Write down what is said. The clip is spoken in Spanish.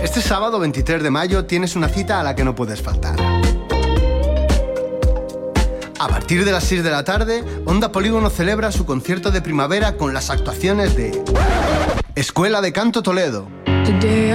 Este sábado 23 de mayo tienes una cita a la que no puedes faltar. A partir de las 6 de la tarde, Onda Polígono celebra su concierto de primavera con las actuaciones de Escuela de Canto Toledo,